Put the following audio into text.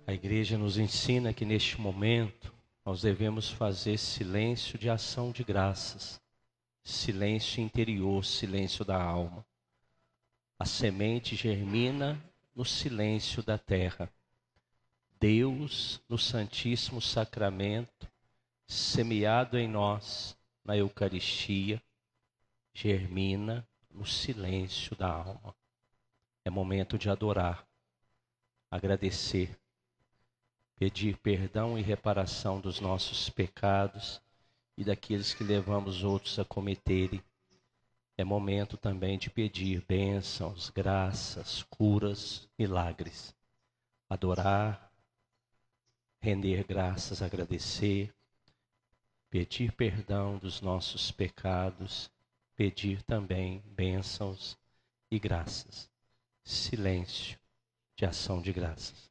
A igreja nos ensina que neste momento nós devemos fazer silêncio de ação de graças, silêncio interior, silêncio da alma. A semente germina no silêncio da terra. Deus, no Santíssimo Sacramento, semeado em nós, na Eucaristia, germina no silêncio da alma. É momento de adorar, agradecer, pedir perdão e reparação dos nossos pecados e daqueles que levamos outros a cometerem. É momento também de pedir bênçãos, graças, curas, milagres. Adorar, render graças, agradecer, pedir perdão dos nossos pecados, pedir também bênçãos e graças. Silêncio de ação de graças.